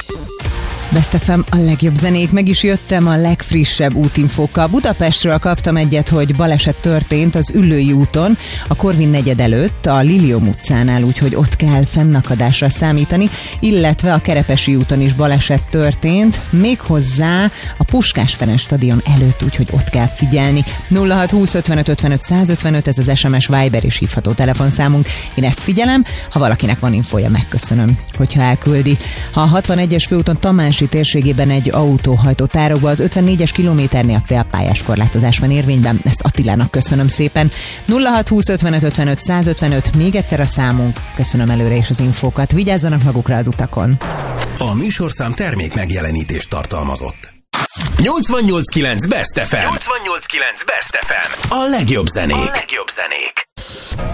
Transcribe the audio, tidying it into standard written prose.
Best FM, a legjobb zenék, meg is jöttem a legfrissebb útinfókkal. Budapestről kaptam egyet, hogy baleset történt az Üllői úton, a Korvin negyed előtt, a Lilium utcánál, úgyhogy ott kell fennakadásra számítani, illetve a Kerepesi úton is baleset történt, méghozzá a Puskás Ferenc stadion előtt, úgyhogy ott kell figyelni. 0620 55 55 155, ez az SMS, Viber és hívható telefonszámunk. Én ezt figyelem, ha valakinek van infója, megköszönöm, hogyha elküldi. Ha a 61-es főúton Tamási térségében egy autó hajtott árokba, az 54-es kilométernél félpályás korlátozás van érvényben. Ezt Attilának köszönöm szépen. 0620 55 55 155, még egyszer a számunk. Köszönöm előre is az infókat. Vigyázzanak magukra az utakon. A műsorszám termék megjelenítést tartalmazott. 88.9 Best FM. 88.9 Best FM. A legjobb zenék.